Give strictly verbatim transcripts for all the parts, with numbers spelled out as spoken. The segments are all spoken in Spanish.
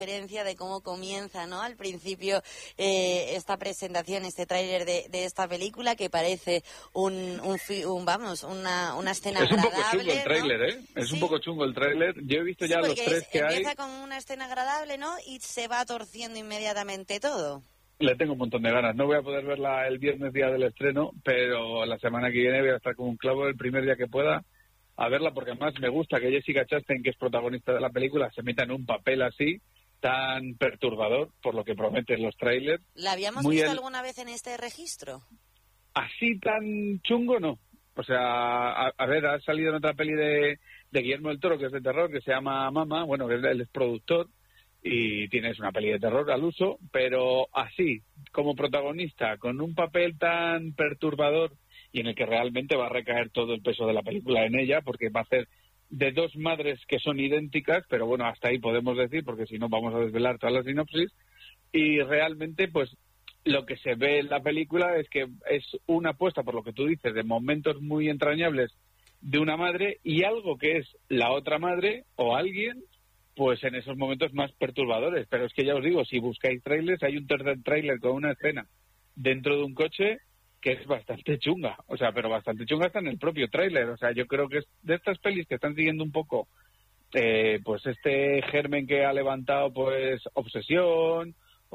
de cómo comienza, ¿no? Al principio eh, esta presentación, este tráiler de, de esta película que parece un, un, un vamos, una, una escena agradable. Es un poco chungo el tráiler, ¿no? ¿eh? Es ¿Sí? un poco chungo el tráiler. Yo he visto sí, ya los tres es, que empieza hay. Empieza con una escena agradable, ¿no? Y se va torciendo inmediatamente todo. Le tengo un montón de ganas. No voy a poder verla el viernes día del estreno, pero la semana que viene voy a estar como un clavo el primer día que pueda a verla, porque además me gusta que Jessica Chastain, que es protagonista de la película, se meta en un papel así tan perturbador, por lo que prometen los trailers. ¿La habíamos Muy visto el... alguna vez en este registro? Así tan chungo, no. O sea, a, a ver, ha salido en otra peli de, de Guillermo del Toro, que es de terror, que se llama Mama, bueno, que él es productor, y tienes una peli de terror al uso, pero así, como protagonista, con un papel tan perturbador y en el que realmente va a recaer todo el peso de la película en ella, porque va a ser de dos madres que son idénticas, pero bueno, hasta ahí podemos decir, porque si no vamos a desvelar toda la sinopsis, y realmente pues lo que se ve en la película es que es una apuesta, por lo que tú dices, de momentos muy entrañables de una madre y algo que es la otra madre o alguien, pues en esos momentos más perturbadores. Pero es que ya os digo, si buscáis trailers, hay un tercer trailer con una escena dentro de un coche que es bastante chunga, o sea, pero bastante chunga está en el propio tráiler. O sea, yo creo que es de estas pelis que están siguiendo un poco eh, pues este germen que ha levantado pues Obsesión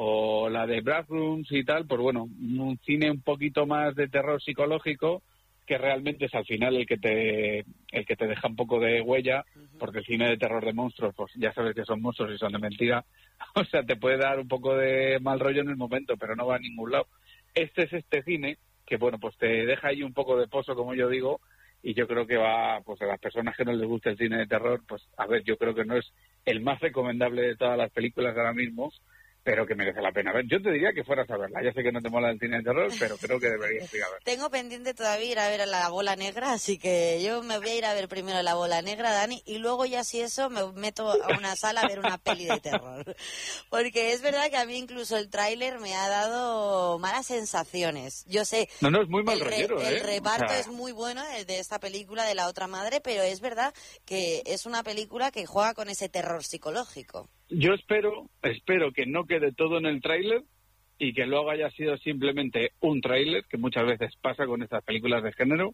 o la de Black Rooms y tal, pues bueno, un cine un poquito más de terror psicológico que realmente es al final el que te el que te deja un poco de huella, porque el cine de terror de monstruos, pues ya sabes que son monstruos y son de mentira, o sea, te puede dar un poco de mal rollo en el momento, pero no va a ningún lado. Este es este cine que, bueno, pues te deja ahí un poco de pozo, como yo digo, y yo creo que va, pues a las personas que no les gusta el cine de terror, pues a ver, yo creo que no es el más recomendable de todas las películas ahora mismo, pero que merece la pena ver. Yo te diría que fueras a verla. Ya sé que no te mola el cine de terror, pero creo que deberías ir a verla. Tengo pendiente todavía ir a ver a La Bola Negra, así que yo me voy a ir a ver primero La Bola Negra, Dani, y luego ya si eso me meto a una sala a ver una peli de terror. Porque es verdad que a mí incluso el tráiler me ha dado malas sensaciones. Yo sé... No, no, es muy mal el, re, rollero, ¿eh? El reparto o sea... es muy bueno, el de esta película de La Otra Madre, pero es verdad que es una película que juega con ese terror psicológico. Yo espero, espero que no quede todo en el tráiler y que luego haya sido simplemente un tráiler, que muchas veces pasa con estas películas de género,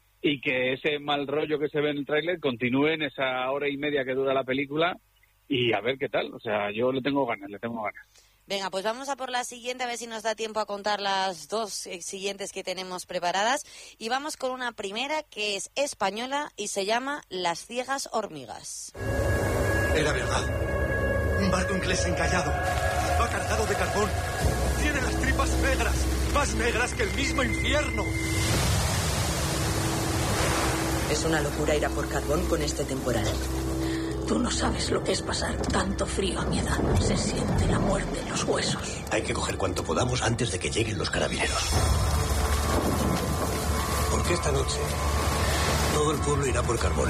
y que ese mal rollo que se ve en el tráiler continúe en esa hora y media que dura la película y a ver qué tal. O sea, yo le tengo ganas, le tengo ganas. Venga, pues vamos a por la siguiente, a ver si nos da tiempo a contar las dos siguientes que tenemos preparadas. Y vamos con una primera que es española y se llama Las ciegas hormigas. Era verdad. Un barco inglés encallado. Va cargado de carbón. Tiene las tripas negras. Más negras que el mismo infierno. Es una locura ir a por carbón con este temporal. Tú no sabes lo que es pasar tanto frío a mi edad. Se siente la muerte en los huesos. Hay que coger cuanto podamos antes de que lleguen los carabineros. Porque esta noche todo el pueblo irá por carbón.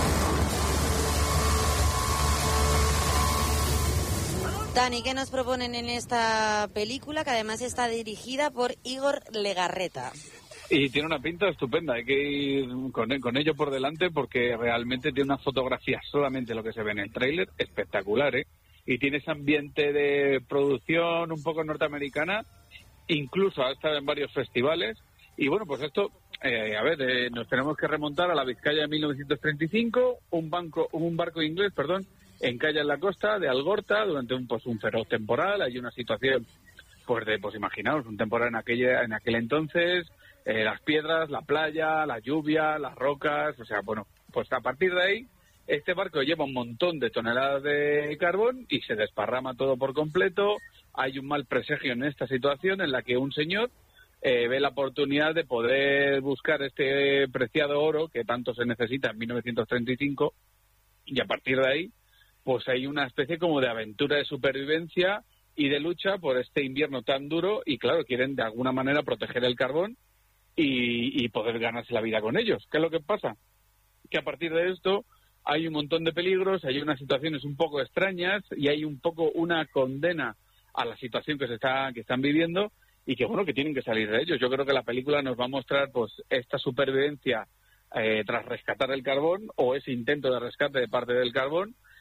Dani, ¿qué nos proponen en esta película, que además está dirigida por Igor Legarreta? Y tiene una pinta estupenda, hay que ir con, con ello por delante porque realmente tiene una fotografía, solamente lo que se ve en el tráiler, espectacular, ¿eh? Y tiene ese ambiente de producción un poco norteamericana, incluso ha estado en varios festivales. Y bueno, pues esto, eh, a ver, eh, nos tenemos que remontar a la Vizcaya de mil novecientos treinta y cinco, un, banco, un barco inglés, perdón, encalla en la costa de Algorta durante un, pues, un feroz temporal. Hay una situación, pues, de, pues imaginaos, un temporal en, aquella, en aquel entonces, eh, las piedras, la playa, la lluvia, las rocas, o sea, bueno, pues a partir de ahí, este barco lleva un montón de toneladas de carbón y se desparrama todo por completo. Hay un mal presagio en esta situación en la que un señor eh, ve la oportunidad de poder buscar este preciado oro que tanto se necesita en mil novecientos treinta y cinco, y a partir de ahí pues hay una especie como de aventura de supervivencia y de lucha por este invierno tan duro, y claro, quieren de alguna manera proteger el carbón y, y poder ganarse la vida con ellos. ¿Qué es lo que pasa? Que a partir de esto hay un montón de peligros, hay unas situaciones un poco extrañas y hay un poco una condena a la situación que se está que están viviendo y que, bueno, que tienen que salir de ellos. Yo creo que la película nos va a mostrar pues esta supervivencia eh, tras rescatar el carbón, o ese intento de rescate de parte del carbón,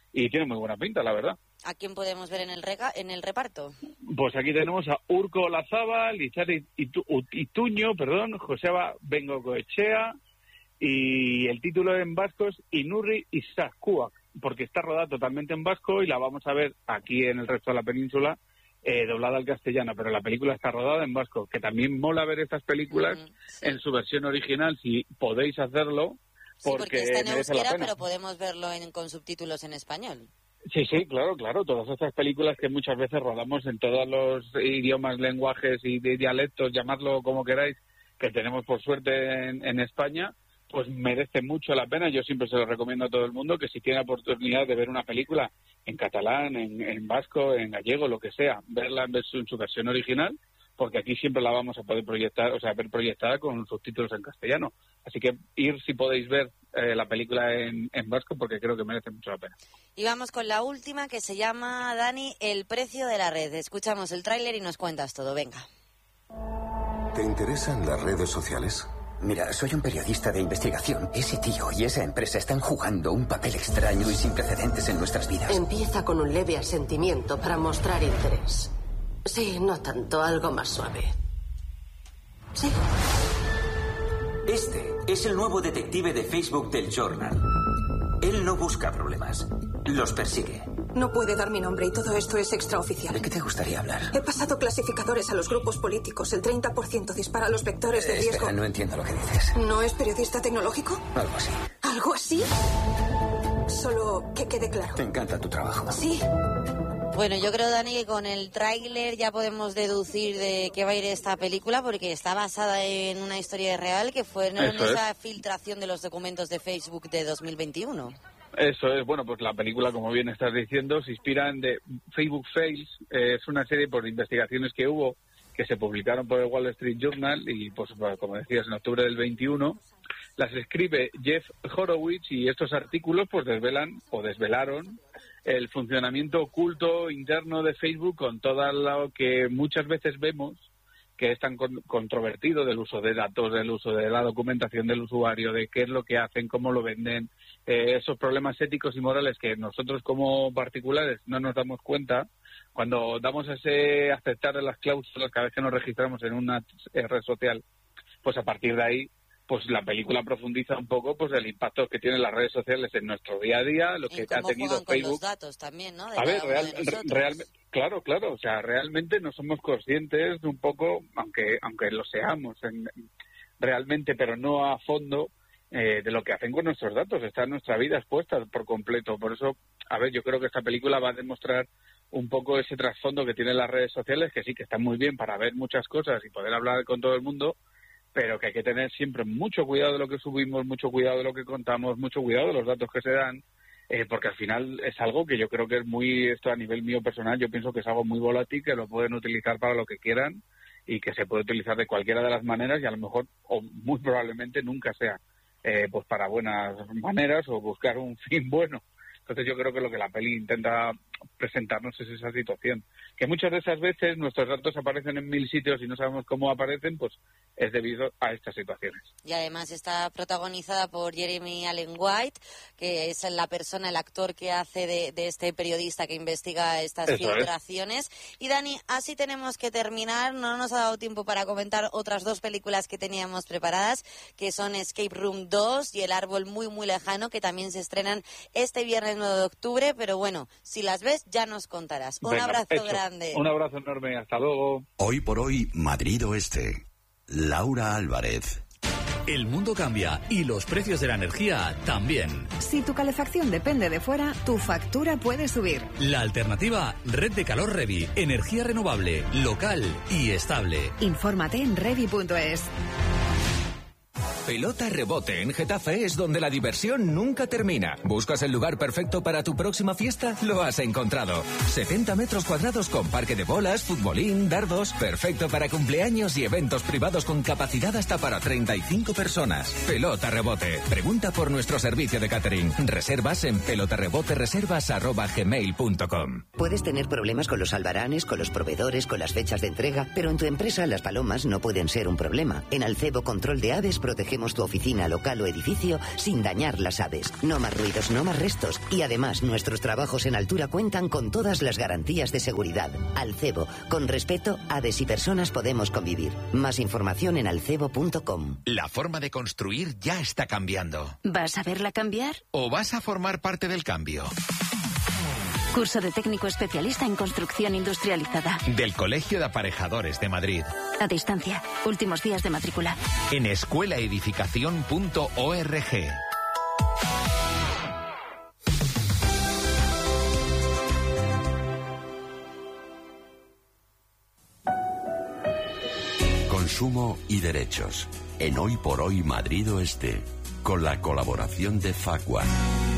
y tiene muy buena pinta, la verdad. ¿A quién podemos ver en el rega, en el reparto? Pues aquí tenemos a Urko Olazábal, Itzar Itu, Ituño, perdón, Joseba Bengoechea, y el título en vasco es Inurri Izakua, porque está rodada totalmente en vasco y la vamos a ver aquí en el resto de la península eh, doblada al castellano, pero la película está rodada en vasco, que también mola ver estas películas mm, sí. en su versión original, si podéis hacerlo, porque, sí, porque está en euskera, pero podemos verlo en, con subtítulos en español. Sí, sí, claro, claro, todas estas películas que muchas veces rodamos en todos los idiomas, lenguajes y dialectos, llamadlo como queráis, que tenemos por suerte en, en España, pues merece mucho la pena. Yo siempre se lo recomiendo a todo el mundo que si tiene oportunidad de ver una película en catalán, en, en vasco, en gallego, lo que sea, verla en su, en su versión original, porque aquí siempre la vamos a poder proyectar, o sea, ver proyectada con subtítulos en castellano. Así que ir si podéis ver eh, la película en, en vasco, porque creo que merece mucho la pena. Y vamos con la última, que se llama, Dani, El precio de la red. Escuchamos el tráiler y nos cuentas todo, venga. ¿Te interesan las redes sociales? Mira, soy un periodista de investigación. Ese tío y esa empresa están jugando un papel extraño y sin precedentes en nuestras vidas. Empieza con un leve asentimiento para mostrar interés. Sí, no tanto, algo más suave. Sí. Este es el nuevo detective de Facebook del Journal. Él no busca problemas, los persigue. No puede dar mi nombre y todo esto es extraoficial. ¿De qué te gustaría hablar? He pasado clasificadores a los grupos políticos. El treinta por ciento dispara los vectores de eh, riesgo. Espera, no entiendo lo que dices. ¿No es periodista tecnológico? Algo así. ¿Algo así? Solo que quede claro. Te encanta tu trabajo. Sí. Bueno, yo creo, Dani, que con el tráiler ya podemos deducir de qué va a ir esta película, porque está basada en una historia real que fue en esa es. filtración de los documentos de Facebook de dos mil veintiuno. Eso es, bueno, pues la película, como bien estás diciendo, se inspira en The Facebook Files. Eh, es una serie por investigaciones que hubo, que se publicaron por el Wall Street Journal y, pues, como decías, en octubre del veintiuno. Las escribe Jeff Horowitz y estos artículos pues desvelan o desvelaron el funcionamiento oculto interno de Facebook, con todo lo que muchas veces vemos que es tan con- controvertido, del uso de datos, del uso de la documentación del usuario, de qué es lo que hacen, cómo lo venden, eh, esos problemas éticos y morales que nosotros como particulares no nos damos cuenta cuando damos ese aceptar de las cláusulas cada vez que nos registramos en una red social. Pues a partir de ahí, pues la película profundiza un poco pues el impacto que tienen las redes sociales en nuestro día a día, lo que ha tenido Facebook. Con los datos también, ¿no? De a ver, real, de realmente, claro, claro, o sea, realmente no somos conscientes de un poco, aunque aunque lo seamos en, realmente, pero no a fondo, eh, de lo que hacen con nuestros datos. Está nuestra vida expuesta por completo. Por eso, a ver, yo creo que esta película va a demostrar un poco ese trasfondo que tienen las redes sociales, que sí, que están muy bien para ver muchas cosas y poder hablar con todo el mundo, pero que hay que tener siempre mucho cuidado de lo que subimos, mucho cuidado de lo que contamos, mucho cuidado de los datos que se dan, eh, porque al final es algo que yo creo que es muy, esto a nivel mío personal, yo pienso que es algo muy volátil, que lo pueden utilizar para lo que quieran y que se puede utilizar de cualquiera de las maneras y a lo mejor, o muy probablemente, nunca sea eh, pues para buenas maneras o buscar un fin bueno. Entonces yo creo que lo que la peli intenta presentarnos es esa situación. Que muchas de esas veces nuestros datos aparecen en mil sitios y no sabemos cómo aparecen, pues es debido a estas situaciones. Y además está protagonizada por Jeremy Allen White, que es la persona, el actor que hace de, de este periodista que investiga estas Eso filtraciones. Es. Y Dani, así tenemos que terminar. No nos ha dado tiempo para comentar otras dos películas que teníamos preparadas, que son Escape Room dos y El árbol muy muy lejano, que también se estrenan este viernes nueve de octubre, pero bueno, si las ves ya nos contarás. Un Venga, abrazo hecho. grande. Un abrazo enorme, hasta luego. Hoy por hoy, Madrid Oeste. Laura Álvarez. El mundo cambia y los precios de la energía también. Si tu calefacción depende de fuera, tu factura puede subir. La alternativa, Red de Calor Revi. Energía renovable, local y estable. Infórmate en revi punto es. Pelota Rebote en Getafe es donde la diversión nunca termina. ¿Buscas el lugar perfecto para tu próxima fiesta? Lo has encontrado. setenta metros cuadrados con parque de bolas, futbolín, dardos. Perfecto para cumpleaños y eventos privados con capacidad hasta para treinta y cinco personas. Pelota Rebote. Pregunta por nuestro servicio de catering. Reservas en pelotarebotereservas arroba gmail punto com. Puedes tener problemas con los albaranes, con los proveedores, con las fechas de entrega, pero en tu empresa las palomas no pueden ser un problema. En Alcebo Control de Aves protegemos Protegemos tu oficina, local o edificio sin dañar las aves. No más ruidos, no más restos. Y además, nuestros trabajos en altura cuentan con todas las garantías de seguridad. Alcebo. Con respeto, aves y personas podemos convivir. Más información en alcebo punto com. La forma de construir ya está cambiando. ¿Vas a verla cambiar? ¿O vas a formar parte del cambio? Curso de técnico especialista en construcción industrializada. Del Colegio de Aparejadores de Madrid. A distancia. Últimos días de matrícula. En escuela edificación punto org. Consumo y derechos. En Hoy por Hoy Madrid Oeste. Con la colaboración de Facua.